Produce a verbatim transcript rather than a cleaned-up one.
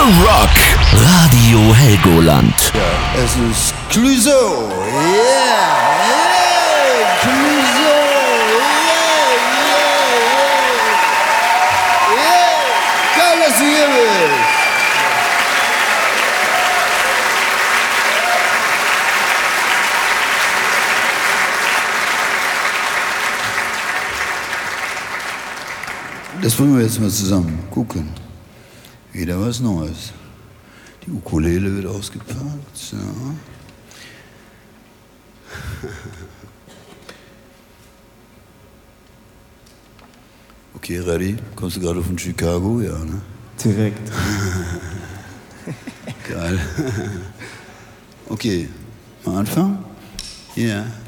Rock. Radio Helgoland. Ja, es ist Clouseau. Yeah. Hey, Clouseau. Yeah, yeah, yeah. Yeah. Geil, dass du hier bist. Das wollen wir jetzt mal zusammen gucken. Wieder was Neues. Die Ukulele wird ausgepackt. Ja. Okay, ready? Kommst du gerade von Chicago? Ja, ne? Direkt. Geil. Okay, mal anfangen? Ja. Yeah.